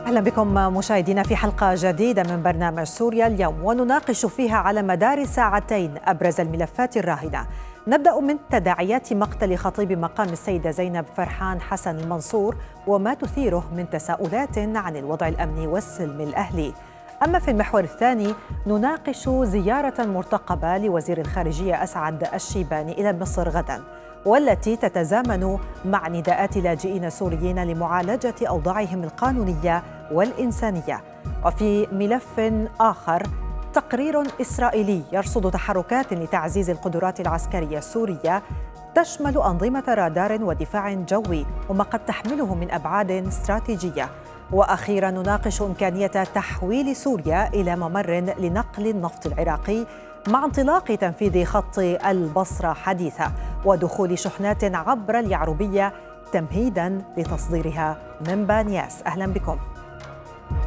أهلا بكم مشاهدينا في حلقة جديدة من برنامج سوريا اليوم، ونناقش فيها على مدار ساعتين أبرز الملفات الراهنة. نبدأ من تداعيات مقتل خطيب مقام السيدة زينب فرحان حسن المنصور وما تثيره من تساؤلات عن الوضع الأمني والسلم الأهلي. أما في المحور الثاني نناقش زيارة مرتقبة لوزير الخارجية أسعد الشيباني إلى مصر غدا، والتي تتزامن مع نداءات لاجئين سوريين لمعالجة أوضاعهم القانونية والإنسانية. وفي ملف آخر تقرير إسرائيلي يرصد تحركات لتعزيز القدرات العسكرية السورية تشمل أنظمة رادار ودفاع جوي وما قد تحمله من أبعاد استراتيجية. وأخيرا نناقش إمكانية تحويل سوريا إلى ممر لنقل النفط العراقي مع انطلاق تنفيذ خط البصرة حديثة ودخول شحنات عبر اليعربية تمهيداً لتصديرها من بانياس. أهلاً بكم.